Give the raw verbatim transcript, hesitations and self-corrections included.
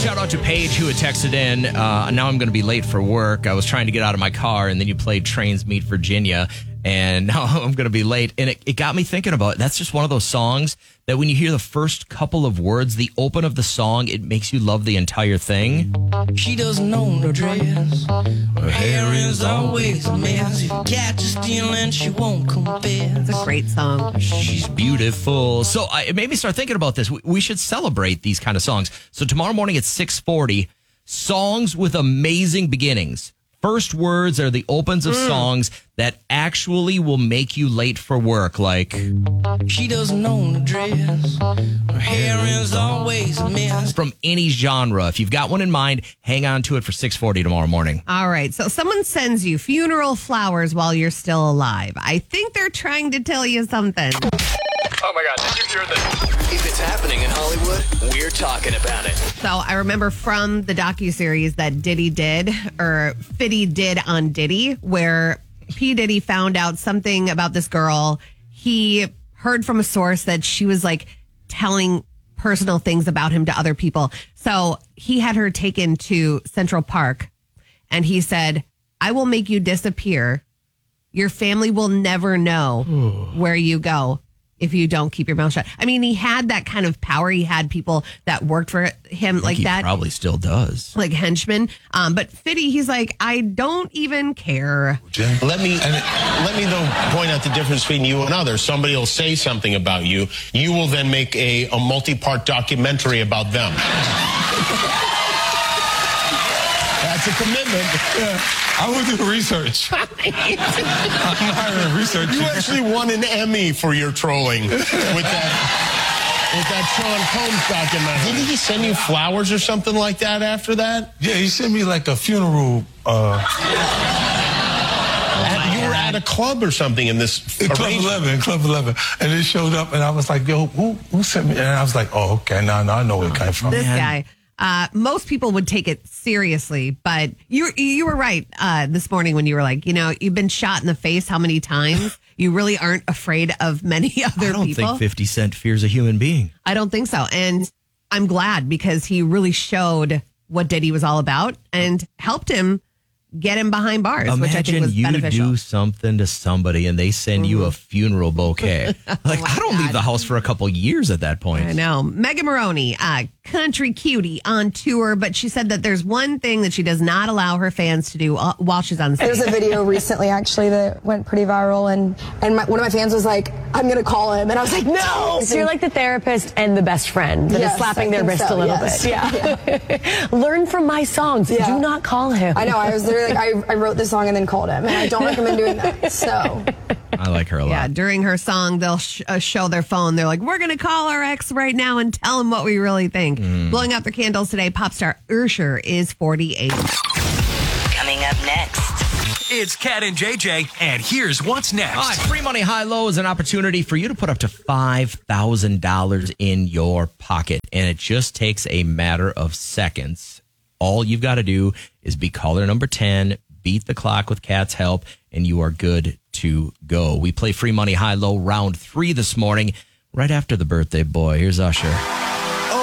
Shout out to Paige who had texted in. Uh, now I'm going to be late for work. I was trying to get out of my car, and then you played Trains Meet Virginia, and now I'm going to be late. And it, it got me thinking about it. That's just one of those songs that when you hear the first couple of words, the open of the song, it makes you love the entire thing. She doesn't own her dress. Her hair is always a mess. If you catch her stealing, she won't confess. It's a great song. She's beautiful. So I, it made me start thinking about this. We, we should celebrate these kind of songs. So tomorrow morning at six forty, songs with amazing beginnings. First words are the opens of mm. songs that actually will make you late for work. Like, she doesn't own a dress. Her hair is always a mess. From any genre. If you've got one in mind, hang on to it for six forty tomorrow morning. All right. So someone sends you funeral flowers while you're still alive. I think they're trying to tell you something. Oh my God, did you hear this? If it's happening in Hollywood, we're talking about it. So I remember from the docuseries that Diddy did, or Fiddy did on Diddy, where P. Diddy found out something about this girl. He heard from a source that she was like telling personal things about him to other people. So he had her taken to Central Park, and he said, I will make you disappear. Your family will never know where you go if you don't keep your mouth shut. I mean, he had that kind of power. He had people that worked for him like he that. Probably still does. Like henchmen. Um, but Fiddy, he's like, I don't even care. Let me let me though point out the difference between you and others. Somebody will say something about you. You will then make a, a multi-part documentary about them. That's a commitment. Yeah, I will do research. I'm hiring research. You actually won an Emmy for your trolling with that with that Sean Combs documentary. Didn't he send you flowers or something like that after that? Yeah, he sent me like a funeral. Uh, at, you were at a club or something in this in Club eleven, Club eleven, and it showed up, and I was like, "Yo, who who sent me?" And I was like, "Oh, okay, now, now I know where it came from." This guy. Uh, most people would take it seriously, but you you were right uh, this morning when you were like, you know, you've been shot in the face how many times? You really aren't afraid of many other I don't people. think fifty Cent fears a human being. I don't think so. And I'm glad because he really showed what Diddy was all about and helped him get him behind bars, Imagine which I think was you beneficial. do something to somebody and they send mm-hmm. you a funeral bouquet. Like, oh I don't God. leave the house for a couple years at that point. I know. Megan Maroney, uh, country cutie on tour, but she said that there's one thing that she does not allow her fans to do uh, while she's on stage. There's a video recently, actually, that went pretty viral, and, and my, one of my fans was like, I'm going to call him. And I was like, no! So you're like the therapist and the best friend that yes, is slapping their wrist so, a little yes. bit. Yeah. yeah. Learn from my songs. Yeah. Do not call him. I know. I was literally like, I, I wrote this song and then called him, and I don't recommend doing that. So I like her a lot. Yeah, during her song, they'll sh- uh, show their phone. They're like, we're going to call our ex right now and tell him what we really think. Mm. Blowing out their candles today, pop star Usher is forty-eight. Coming up next. It's Cat and J J, and here's what's next. All right, Free Money High Low is an opportunity for you to put up to five thousand dollars in your pocket, and it just takes a matter of seconds. All you've got to do is be caller number ten, beat the clock with Cat's help, and you are good to go. We play Free Money High Low round three this morning, right after the birthday boy. Here's Usher.